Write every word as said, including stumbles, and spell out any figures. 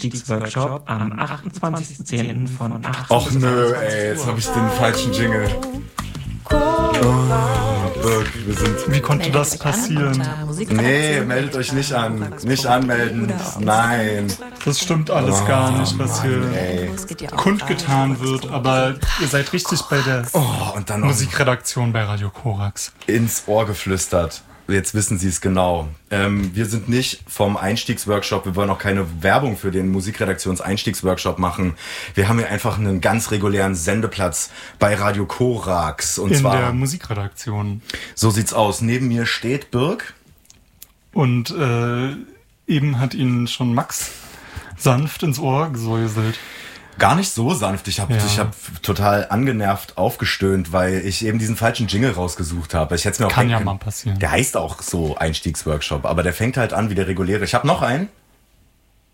Einstiegsworkshop am achtundzwanzigsten zehnten von achtzehn Och nö, ey, jetzt habe ich den falschen Jingle. Oh, Birk, wir sind... Wie konnte das passieren? Nee, meldet euch nicht an. Nicht anmelden. Nein. Das stimmt alles Oh, gar nicht, was Mann, hier ey. kundgetan wird. Aber ihr seid richtig bei der Oh, und dann noch Musikredaktion bei Radio Korax. ins Ohr geflüstert. Jetzt wissen Sie es genau. Ähm, wir sind nicht vom Einstiegsworkshop, wir wollen auch keine Werbung für den Musikredaktions-Einstiegsworkshop machen. Wir haben hier einfach einen ganz regulären Sendeplatz bei Radio Korax. Und In zwar, der Musikredaktion. so sieht's aus. Neben mir steht Birk. Und äh, eben hat ihn schon Max sanft ins Ohr gesäuselt. Gar nicht so sanft. Ich habe Ja. ich hab total angenervt aufgestöhnt, weil ich eben diesen falschen Jingle rausgesucht habe. Ich hätte mir auch Kann denken ja können, mal passieren. Der heißt auch so Einstiegsworkshop, aber der fängt halt an wie der reguläre. Ich habe noch einen.